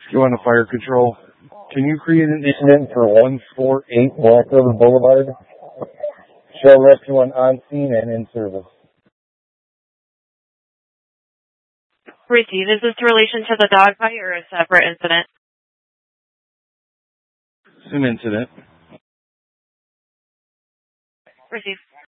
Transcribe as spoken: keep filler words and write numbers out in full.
You want to fire control? Can you create an incident for one four eight Black River Boulevard? Show rescue one on scene and in service. Receive. Is this in relation to the dog fight or a separate incident? It's an incident. Receive.